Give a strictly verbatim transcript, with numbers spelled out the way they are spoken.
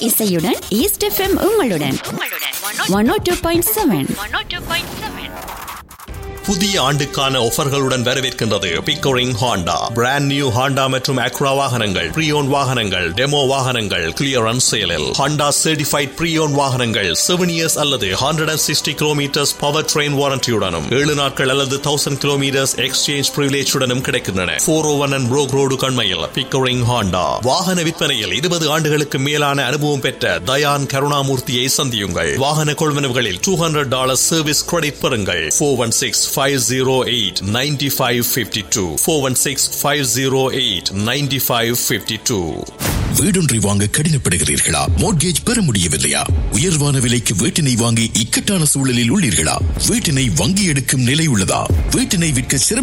இசையுடன் east FM உங்களுடன் one ஓ two point seven. புதிய ஆண்டுக்கான ஆஃபர்களுடன் வரவேற்கின்றது Pickering Honda. Brand new Honda மற்றும் அக்ரா வாகனங்கள், ப்ரீயோன் வாகனங்கள், டெமோ வாகனங்கள் கிளியரன்ஸ் சேலில். ஹாண்டா சர்டிஃபைட் ப்ரீயோன் வாகனங்கள் செவன் இயர்ஸ் அல்லது hundred and sixty kilometres power train வாரண்டியுடனும் ஏழு நாட்கள் அல்லது தௌசண்ட் கிலோமீட்டர்ஸ் எக்ஸ்சேஞ்ச் பிரிவிலேஜுடனும் கிடைக்கின்றன. Four O one and Broek road கண்மையில் Pickering Honda. வாகன விற்பனையில் இருபது ஆண்டுகளுக்கு மேலான அனுபவம் பெற்ற தயான் கருணாமூர்த்தியை சந்தியுங்கள். வாகன கொள்வனவுகளில் two hundred dollar service credit பெறுங்கள். Four one six five oh eight nine five five two four one six five oh eight nine five five two. வீடொன்றை வாங்க கடினப்படுகிறீர்களா? மோட்கேஜ் பெற முடியவில்லையா? உயர்வான விலைக்கு வீட்டினை வாங்கி இக்கட்டான சூழலில் உள்ளீர்களா? வீட்டினை வங்கி எடுக்கும் நிலை உள்ளதா? வீட்டினை விற்க சிரமம்